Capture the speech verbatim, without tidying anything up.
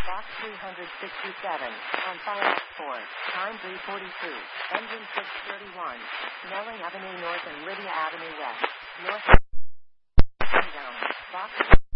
Box three sixty-seven, on fire four, time three forty-two, engine six thirty-one, Snelling Avenue North and Lydia Avenue West, north, down, box